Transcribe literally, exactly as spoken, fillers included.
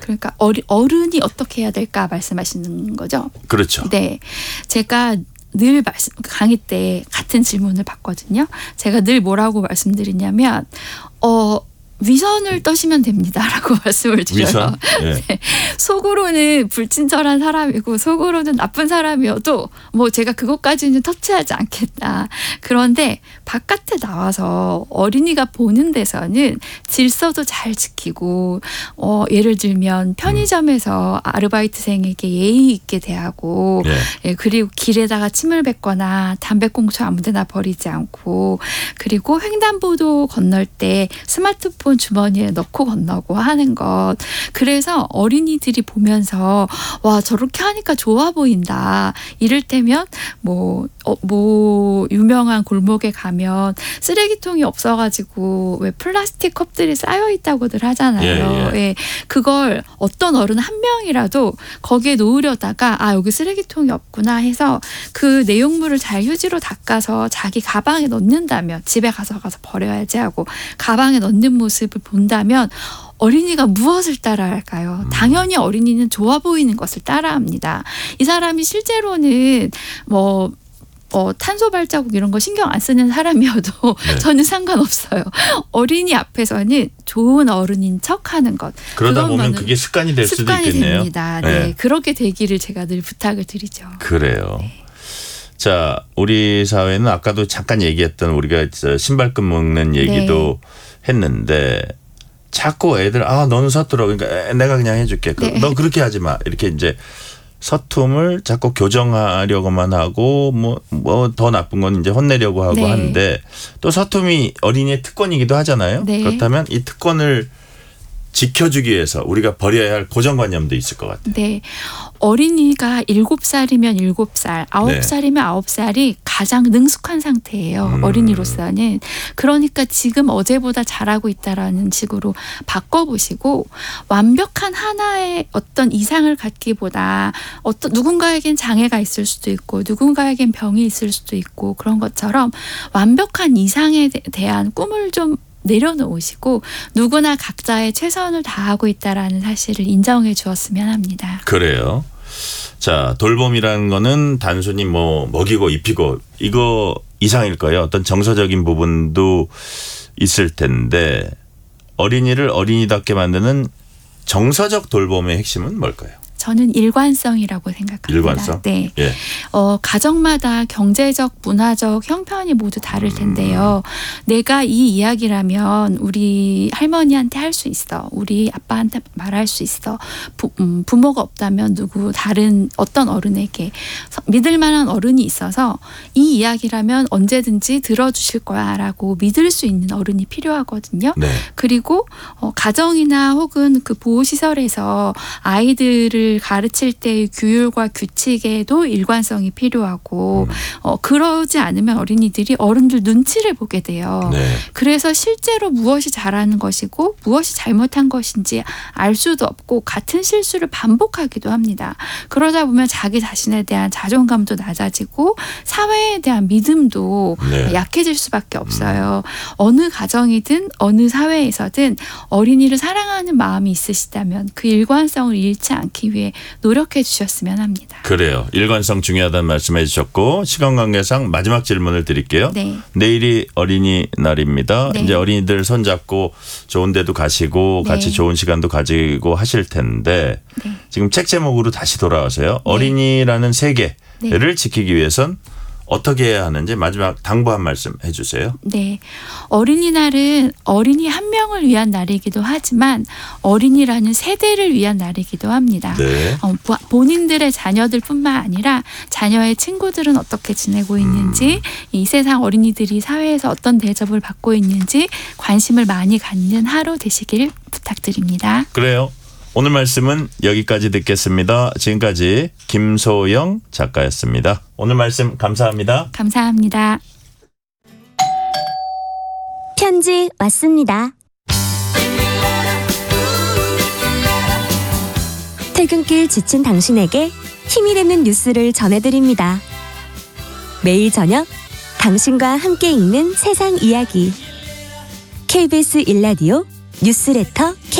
그러니까 어리, 어른이 어떻게 해야 될까 말씀하시는 거죠? 그렇죠. 네. 제가 늘 말씀, 강의 때 같은 질문을 받거든요. 제가 늘 뭐라고 말씀드리냐면 어 위선을 떠시면 됩니다라고 말씀을 드려요. 위선? 예. 네. 속으로는 불친절한 사람이고 속으로는 나쁜 사람이어도 뭐 제가 그것까지는 터치하지 않겠다. 그런데 바깥에 나와서 어린이가 보는 데서는 질서도 잘 지키고 어, 예를 들면 편의점에서 아르바이트생에게 예의 있게 대하고 예. 예, 그리고 길에다가 침을 뱉거나 담배꽁초 아무데나 버리지 않고 그리고 횡단보도 건널 때 스마트폰 주머니에 넣고 건너고 하는 것. 그래서 어린이들이 보면서 와 저렇게 하니까 좋아 보인다. 이를테면 뭐, 어, 뭐 유명한 골목에 가면 쓰레기통이 없어가지고 왜 플라스틱 컵들이 쌓여 있다고들 하잖아요. 예, 예. 예, 그걸 어떤 어른 한 명이라도 거기에 놓으려다가 아 여기 쓰레기통이 없구나 해서 그 내용물을 잘 휴지로 닦아서 자기 가방에 넣는다면 집에 가서 가서 버려야지 하고 가방에 넣는 모습을 본다면 어린이가 무엇을 따라할까요? 음. 당연히 어린이는 좋아 보이는 것을 따라합니다. 이 사람이 실제로는 뭐 어, 탄소 발자국 이런 거 신경 안 쓰는 사람이어도 네. 저는 상관없어요. 어린이 앞에서는 좋은 어른인 척하는 것. 그러다 보면 그게 습관이 될 습관이 수도 있겠네요. 됩니다. 네. 네. 그렇게 되기를 제가 늘 부탁을 드리죠. 그래요. 네. 자, 우리 사회는 아까도 잠깐 얘기했던 우리가 신발끈 묶는 얘기도 네. 했는데 자꾸 애들 아 너는 서툴어 그러니까 내가 그냥 해줄게. 네. 너 그렇게 하지 마. 이렇게 이제 서툼을 자꾸 교정하려고만 하고 뭐 뭐 더 나쁜 건 이제 혼내려고 하고 네. 하는데 또 서툼이 어린이의 특권이기도 하잖아요. 네. 그렇다면 이 특권을 지켜주기 위해서 우리가 버려야 할 고정관념도 있을 것 같아요. 네. 어린이가 일곱 살이면 일곱 살, 아홉 살이면 아홉 살이 가장 능숙한 상태예요. 음. 어린이로서는. 그러니까 지금 어제보다 잘하고 있다라는 식으로 바꿔보시고 완벽한 하나의 어떤 이상을 갖기보다 어떤 누군가에겐 장애가 있을 수도 있고 누군가에겐 병이 있을 수도 있고 그런 것처럼 완벽한 이상에 대한 꿈을 좀 내려놓으시고 누구나 각자의 최선을 다하고 있다라는 사실을 인정해 주었으면 합니다. 그래요. 자, 돌봄이라는 거는 단순히 뭐 먹이고 입히고 이거 이상일 거예요. 어떤 정서적인 부분도 있을 텐데 어린이를 어린이답게 만드는 정서적 돌봄의 핵심은 뭘까요? 저는 일관성이라고 생각합니다. 일관성? 네. 예. 어, 가정마다 경제적, 문화적 형편이 모두 다를 텐데요. 음. 내가 이 이야기라면 우리 할머니한테 할 수 있어. 우리 아빠한테 말할 수 있어. 부, 음, 부모가 없다면 누구 다른 어떤 어른에게 믿을 만한 어른이 있어서 이 이야기라면 언제든지 들어주실 거야 라고 믿을 수 있는 어른이 필요하거든요. 네. 그리고 어, 가정이나 혹은 그 보호시설에서 아이들을 가르칠 때의 규율과 규칙에도 일관성이 필요하고 음. 어, 그러지 않으면 어린이들이 어른들 눈치를 보게 돼요. 네. 그래서 실제로 무엇이 잘하는 것이고 무엇이 잘못한 것인지 알 수도 없고 같은 실수를 반복하기도 합니다. 그러다 보면 자기 자신에 대한 자존감도 낮아지고 사회에 대한 믿음도 네. 약해질 수밖에 없어요. 음. 어느 가정이든 어느 사회에서든 어린이를 사랑하는 마음이 있으시다면 그 일관성을 잃지 않기 위해 노력해 주셨으면 합니다. 그래요. 일관성 중요하다는 말씀해 주셨고 시간 관계상 마지막 질문을 드릴게요. 네. 내일이 어린이날입니다. 네. 이제 어린이들 손잡고 좋은 데도 가시고 네. 같이 좋은 시간도 가지고 하실 텐데 네. 지금 책 제목으로 다시 돌아와서요. 네. 어린이라는 세계를 네. 지키기 위해선 어떻게 해야 하는지 마지막 당부 한 말씀 해주세요. 네. 어린이날은 어린이 한 명을 위한 날이기도 하지만 어린이라는 세대를 위한 날이기도 합니다. 네. 어, 본인들의 자녀들뿐만 아니라 자녀의 친구들은 어떻게 지내고 있는지 음. 이 세상 어린이들이 사회에서 어떤 대접을 받고 있는지 관심을 많이 갖는 하루 되시길 부탁드립니다. 그래요. 오늘 말씀은 여기까지 듣겠습니다. 지금까지 김소영 작가였습니다. 오늘 말씀 감사합니다. 감사합니다. 편지 왔습니다. 퇴근길 지친 당신에게 힘이 되는 뉴스를 전해드립니다. 매일 저녁 당신과 함께 읽는 세상 이야기 케이비에스 일 라디오 뉴스레터